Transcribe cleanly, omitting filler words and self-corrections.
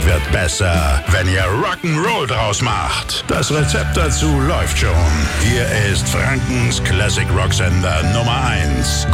wird besser, wenn ihr Rock'n'Roll draus macht. Das Rezept dazu läuft schon. Hier ist Frankens Classic Rock Sender Nummer 1.